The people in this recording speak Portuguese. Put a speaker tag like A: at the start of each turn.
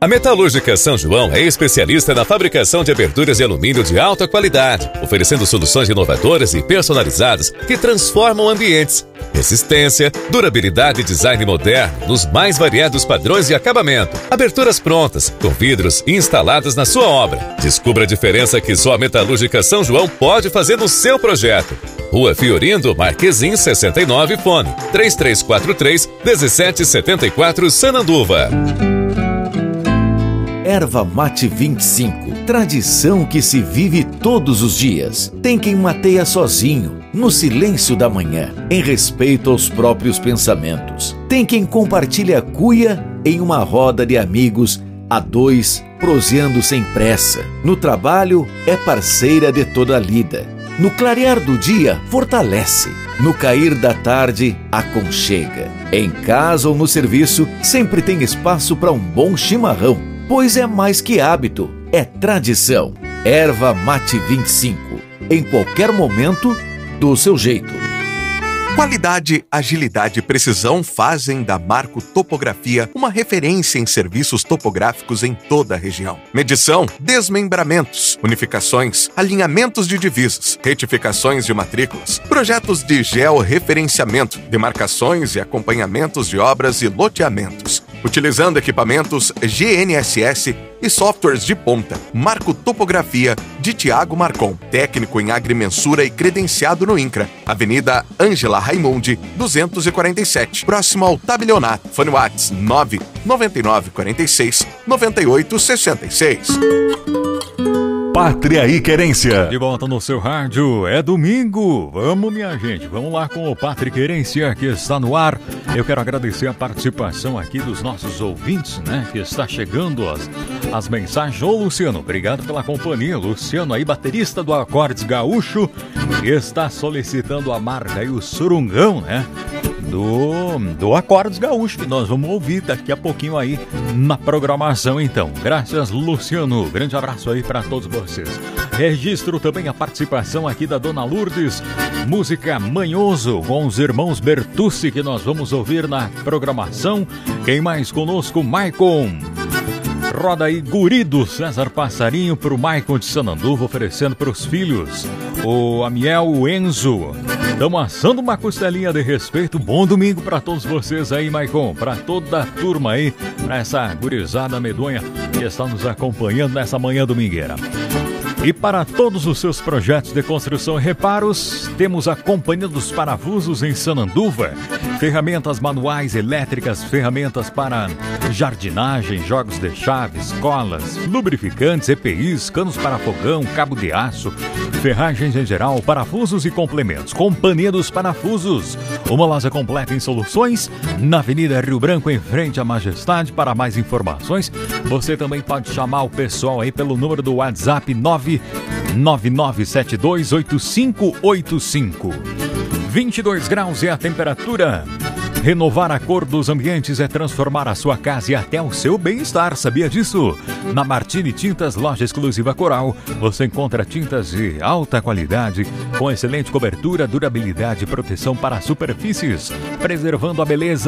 A: A Metalúrgica São João é especialista na fabricação de aberturas de alumínio de alta qualidade, oferecendo soluções inovadoras e personalizadas que transformam ambientes. Resistência, durabilidade e design moderno nos mais variados padrões de acabamento. Aberturas prontas, com vidros instalados na sua obra. Descubra a diferença que só a Metalúrgica São João pode fazer no seu projeto. Rua Fiorindo, Marquezim 69, fone 3343-1774, Sananduva.
B: Erva Mate 25, tradição que se vive todos os dias. Tem quem mateia sozinho, no silêncio da manhã, em respeito aos próprios pensamentos. Tem quem compartilha a cuia em uma roda de amigos, a dois, proseando sem pressa. No trabalho, é parceira de toda a lida. No clarear do dia, fortalece. No cair da tarde, aconchega. Em casa ou no serviço, sempre tem espaço para um bom chimarrão. Pois é mais que hábito, é tradição. Erva Mate 25. Em qualquer momento, do seu jeito.
C: Qualidade, agilidade e precisão fazem da Marco Topografia uma referência em serviços topográficos em toda a região. Medição, desmembramentos, unificações, alinhamentos de divisas, retificações de matrículas, projetos de georreferenciamento, demarcações e acompanhamentos de obras e loteamentos. Utilizando equipamentos GNSS e softwares de ponta. Marco Topografia de Tiago Marcon, técnico em agrimensura e credenciado no INCRA. Avenida Ângela Raimundi, 247, próximo ao Tabelionato. Fone WhatsApp 99946-9866.
D: Pátria e Querência.
E: De volta no seu rádio, é domingo. Vamos, minha gente, vamos lá com o Pátria e Querência que está no ar. Eu quero agradecer a participação aqui dos nossos ouvintes, né? Que está chegando as mensagens. Ô, Luciano, obrigado pela companhia. Luciano aí, baterista do Acordes Gaúcho, que está solicitando a marca e o surungão, né? Do Acordes Gaúcho, que nós vamos ouvir daqui a pouquinho aí na programação, então. Graças, Luciano. Grande abraço aí para todos vocês. Registro também a participação aqui da Dona Lourdes, música Manhoso, com os irmãos Bertucci, que nós vamos ouvir na programação. Quem mais conosco? Maicon. Roda aí, guri do César Passarinho pro Maicon de Sananduva, oferecendo pros filhos o Amiel, o Enzo. Estamos assando uma costelinha de respeito. Bom domingo para todos vocês aí, Maicon, para toda a turma aí, para essa gurizada medonha que está nos acompanhando nessa manhã domingueira. E para todos os seus projetos de construção e reparos, temos a Companhia dos Parafusos em Sananduva. Ferramentas manuais, elétricas, ferramentas para jardinagem, jogos de chaves, colas, lubrificantes, EPIs, canos para fogão, cabo de aço, ferragens em geral, parafusos e complementos. Companhia dos Parafusos, uma loja completa em soluções, na Avenida Rio Branco, em frente à Majestade. Para mais informações, você também pode chamar o pessoal aí pelo número do WhatsApp 999728585. 22 graus é a temperatura. Renovar a cor dos ambientes é transformar a sua casa e até o seu bem-estar, sabia disso? Na Martini Tintas, loja exclusiva Coral, você encontra tintas de alta qualidade, com excelente cobertura, durabilidade e proteção para superfícies, preservando a beleza